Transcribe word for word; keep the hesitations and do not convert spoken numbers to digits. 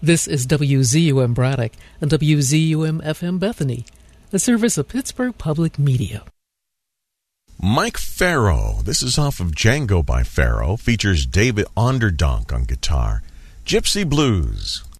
This is W Z U M Braddock and W Z U M F M Bethany, a service of Pittsburgh Public Media. Mike Farrow, this is off of Django by Farrow, features David Onderdonk on guitar. Gypsy Blues.